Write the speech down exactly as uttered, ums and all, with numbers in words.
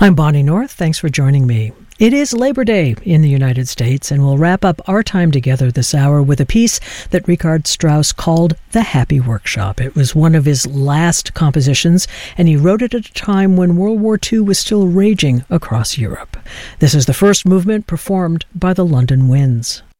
I'm Bonnie North. Thanks for joining me. It is Labor Day in the United States, and we'll wrap up our time together this hour with a piece that Richard Strauss called The Happy Workshop. It was one of his last compositions, and he wrote it at a time when World War Two was still raging across Europe. This is the first movement performed by the London Winds.